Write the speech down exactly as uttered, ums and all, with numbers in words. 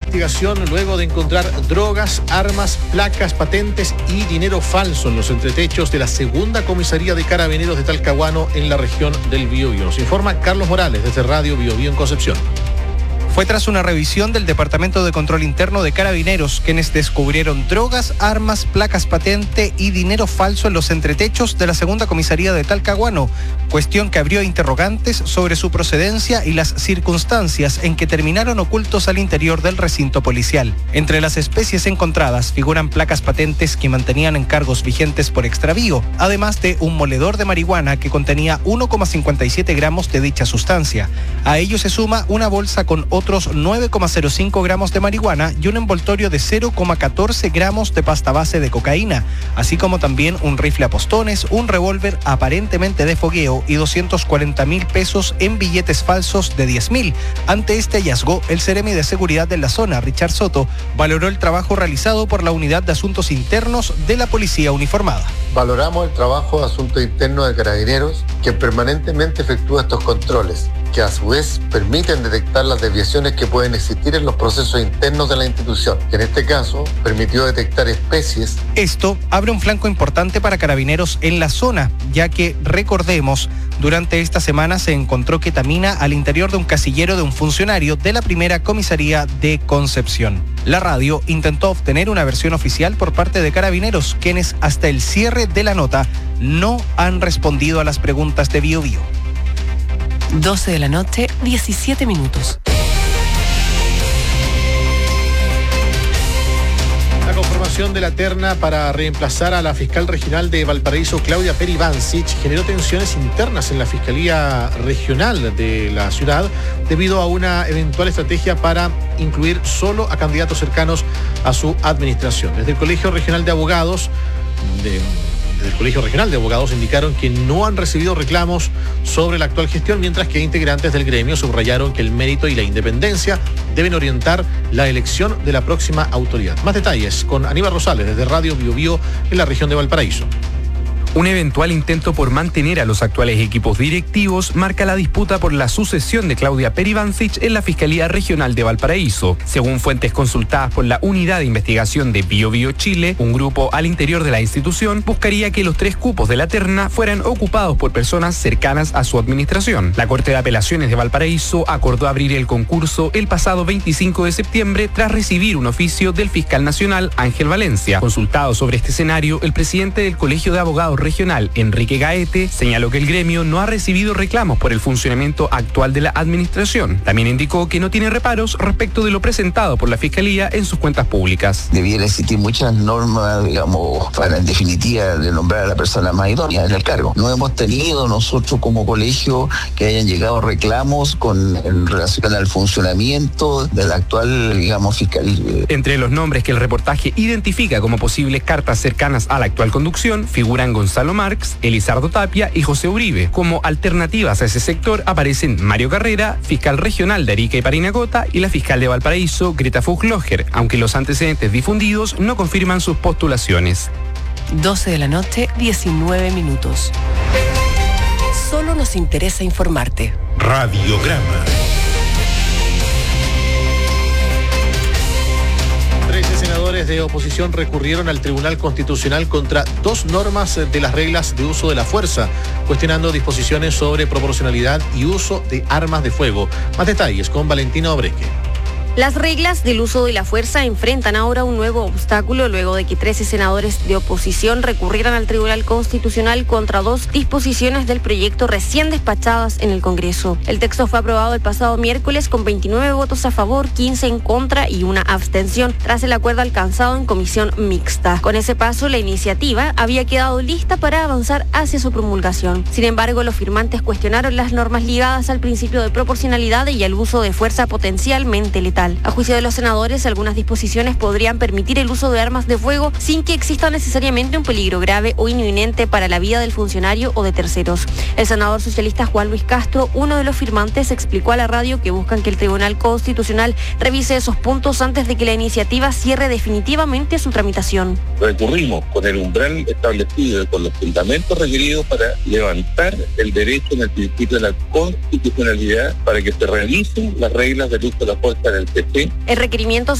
investigación luego de encontrar drogas, armas, placas, patentes y dinero falso en los entretechos de la segunda comisaría de Carabineros de Talcahuano en la región del Biobío. Nos informa Carlos Morales desde Radio Biobío en Concepción. Fue tras una revisión del Departamento de Control Interno de Carabineros, quienes descubrieron drogas, armas, placas patente y dinero falso en los entretechos de la segunda comisaría de Talcahuano, cuestión que abrió interrogantes sobre su procedencia y las circunstancias en que terminaron ocultos al interior del recinto policial. Entre las especies encontradas figuran placas patentes que mantenían encargos vigentes por extravío, además de un moledor de marihuana que contenía uno coma cincuenta y siete gramos de dicha sustancia. A ello se suma una bolsa con otros nueve coma cero cinco gramos de marihuana y un envoltorio de cero coma catorce gramos de pasta base de cocaína, así como también un rifle a postones, un revólver aparentemente de fogueo y doscientos cuarenta mil pesos en billetes falsos de diez mil. Ante este hallazgo, el Seremi de Seguridad de la zona, Richard Soto, valoró el trabajo realizado por la Unidad de Asuntos Internos de la Policía Uniformada. Valoramos el trabajo de Asuntos Internos de Carabineros, que permanentemente efectúa estos controles, que a su vez permiten detectar las desviaciones que pueden existir en los procesos internos de la institución, que en este caso permitió detectar especies. Esto abre un flanco importante para Carabineros en la zona, ya que, recordemos, durante esta semana se encontró ketamina al interior de un casillero de un funcionario de la primera comisaría de Concepción. La radio intentó obtener una versión oficial por parte de Carabineros, quienes hasta el cierre de la nota no han respondido a las preguntas de Biobío. doce de la noche, diecisiete minutos. La conformación de la terna para reemplazar a la fiscal regional de Valparaíso, Claudia Peribancic, generó tensiones internas en la Fiscalía Regional de la ciudad debido a una eventual estrategia para incluir solo a candidatos cercanos a su administración. Desde el Colegio Regional de Abogados de del Colegio Regional de Abogados indicaron que no han recibido reclamos sobre la actual gestión, mientras que integrantes del gremio subrayaron que el mérito y la independencia deben orientar la elección de la próxima autoridad. Más detalles con Aníbal Rosales desde Radio Biobío en la región de Valparaíso. Un eventual intento por mantener a los actuales equipos directivos marca la disputa por la sucesión de Claudia Peribancic en la Fiscalía Regional de Valparaíso. Según fuentes consultadas por la Unidad de Investigación de Biobío Chile, un grupo al interior de la institución buscaría que los tres cupos de la terna fueran ocupados por personas cercanas a su administración. La Corte de Apelaciones de Valparaíso acordó abrir el concurso el pasado veinticinco de septiembre tras recibir un oficio del fiscal nacional Ángel Valencia. Consultado sobre este escenario, el presidente del Colegio de Abogados Regional, Enrique Gaete, señaló que el gremio no ha recibido reclamos por el funcionamiento actual de la administración. También indicó que no tiene reparos respecto de lo presentado por la Fiscalía en sus cuentas públicas. Debiera existir muchas normas, digamos, para en definitiva de nombrar a la persona más idónea en el cargo. No hemos tenido nosotros como colegio que hayan llegado reclamos con en relación al funcionamiento de la actual, digamos, fiscalía. Entre los nombres que el reportaje identifica como posibles cartas cercanas a la actual conducción figuran Gonzalo Gonzalo Marx, Elizardo Tapia y José Uribe. Como alternativas a ese sector aparecen Mario Carrera, fiscal regional de Arica y Parinacota, y la fiscal de Valparaíso, Greta Fuchslocher, aunque los antecedentes difundidos no confirman sus postulaciones. doce de la noche, diecinueve minutos. Solo nos interesa informarte. Radiograma. trece senadores de oposición recurrieron al Tribunal Constitucional contra dos normas de las reglas de uso de la fuerza, cuestionando disposiciones sobre proporcionalidad y uso de armas de fuego. Más detalles con Valentina Obreque. Las reglas del uso de la fuerza enfrentan ahora un nuevo obstáculo luego de que trece senadores de oposición recurrieran al Tribunal Constitucional contra dos disposiciones del proyecto recién despachadas en el Congreso. El texto fue aprobado el pasado miércoles con veintinueve votos a favor, quince en contra y una abstención, tras el acuerdo alcanzado en comisión mixta. Con ese paso, la iniciativa había quedado lista para avanzar hacia su promulgación. Sin embargo, los firmantes cuestionaron las normas ligadas al principio de proporcionalidad y al uso de fuerza potencialmente letal. A juicio de los senadores, algunas disposiciones podrían permitir el uso de armas de fuego sin que exista necesariamente un peligro grave o inminente para la vida del funcionario o de terceros. El senador socialista Juan Luis Castro, uno de los firmantes, explicó a la radio que buscan que el Tribunal Constitucional revise esos puntos antes de que la iniciativa cierre definitivamente su tramitación. Recurrimos con el umbral establecido y con los fundamentos requeridos para levantar el derecho en el principio de la constitucionalidad para que se revisen las reglas del uso de la fuerza en el P C. El requerimiento